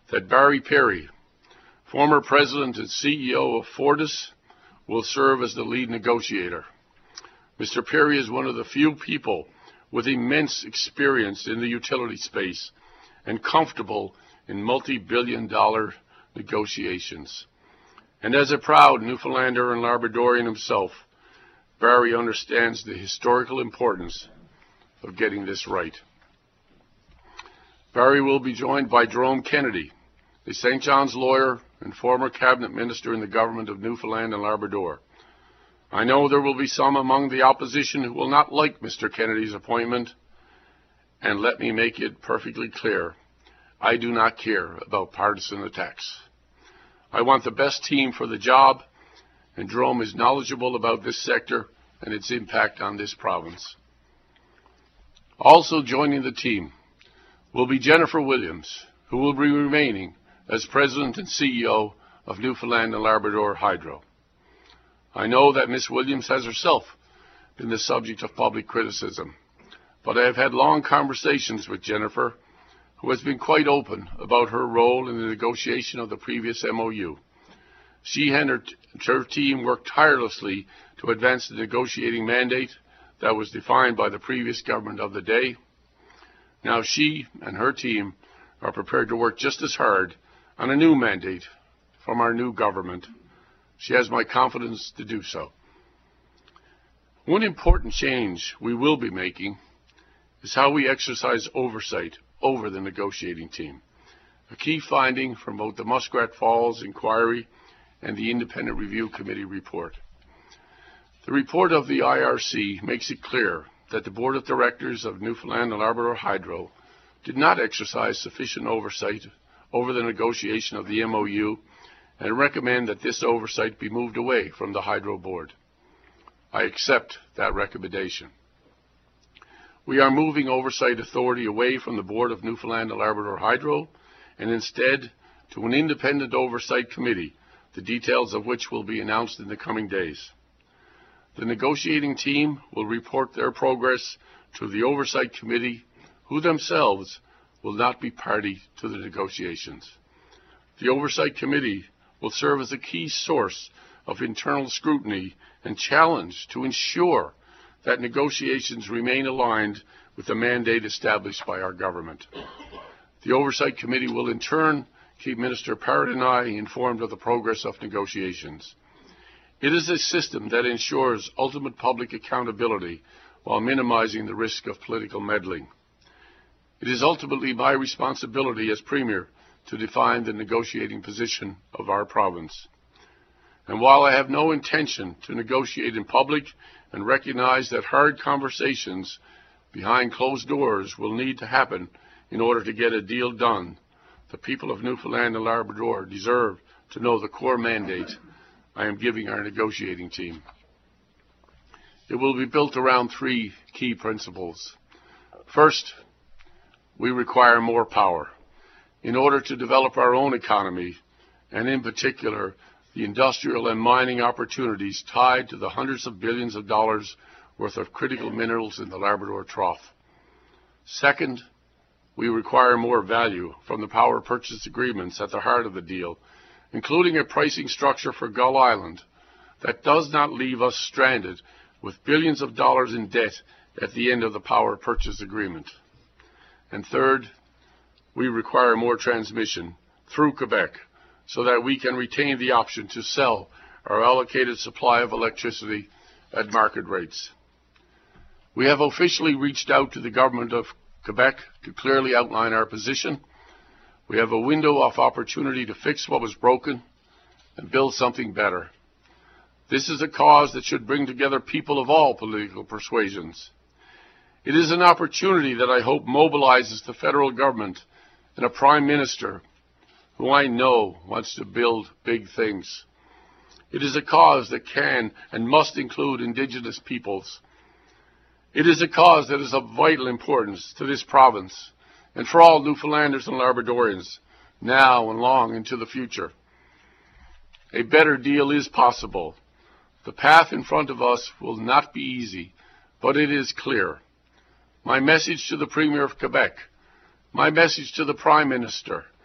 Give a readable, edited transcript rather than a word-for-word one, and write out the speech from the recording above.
that Barry Perry, former president and CEO of Fortis, will serve as the lead negotiator. Mr. Perry is one of the few people with immense experience in the utility space and comfortable in multi-billion-dollar negotiations. And as a proud Newfoundlander and Labradorian himself, Barry understands the historical importance of getting this right. Barry will be joined by Jerome Kennedy, a St. John's lawyer and former cabinet minister in the government of Newfoundland and Labrador. I know there will be some among the opposition who will not like Mr. Kennedy's appointment, and let me make it perfectly clear, I do not care about partisan attacks. I want the best team for the job, and Jerome is knowledgeable about this sector and its impact on this province. Also joining the team will be Jennifer Williams, who will be remaining as President and CEO of Newfoundland and Labrador Hydro. I know that Ms. Williams has herself been the subject of public criticism, but I have had long conversations with Jennifer, who has been quite open about her role in the negotiation of the previous MOU. She and her team worked tirelessly to advance the negotiating mandate that was defined by the previous government of the day. Now she and her team are prepared to work just as hard on a new mandate from our new government. She has my confidence to do so. One important change we will be making is how we exercise oversight over the negotiating team, a key finding from both the Muskrat Falls inquiry and the Independent Review Committee report. The report of the IRC makes it clear that the Board of Directors of Newfoundland and Labrador Hydro did not exercise sufficient oversight over the negotiation of the MOU and recommend that this oversight be moved away from the Hydro Board. I accept that recommendation. We are moving oversight authority away from the Board of Newfoundland and Labrador Hydro and instead to an independent oversight committee, the details of which will be announced in the coming days. The negotiating team will report their progress to the oversight committee, who themselves will not be party to the negotiations. The oversight committee will serve as a key source of internal scrutiny and challenge to ensure that negotiations remain aligned with the mandate established by our government. The Oversight Committee will in turn keep Minister Parrott and I informed of the progress of negotiations. It is a system that ensures ultimate public accountability while minimizing the risk of political meddling. It is ultimately my responsibility as Premier to define the negotiating position of our province. And while I have no intention to negotiate in public and recognize that hard conversations behind closed doors will need to happen in order to get a deal done, the people of Newfoundland and Labrador deserve to know the core mandate I am giving our negotiating team. It will be built around three key principles. First, we require more power in order to develop our own economy, and in particular, the industrial and mining opportunities tied to the hundreds of billions of dollars worth of critical minerals in the Labrador Trough. Second, we require more value from the power purchase agreements at the heart of the deal, including a pricing structure for Gull Island that does not leave us stranded with billions of dollars in debt at the end of the power purchase agreement. And third, we require more transmission through Quebec so that we can retain the option to sell our allocated supply of electricity at market rates. We have officially reached out to the Government of Quebec to clearly outline our position. We have a window of opportunity to fix what was broken and build something better. This is a cause that should bring together people of all political persuasions. It is an opportunity that I hope mobilizes the federal government and a Prime Minister who I know wants to build big things. It is a cause that can and must include Indigenous peoples. It is a cause that is of vital importance to this province and for all Newfoundlanders and Labradorians, now and long into the future. A better deal is possible. The path in front of us will not be easy, but it is clear. My message to the Premier of Quebec, my message to the Prime Minister,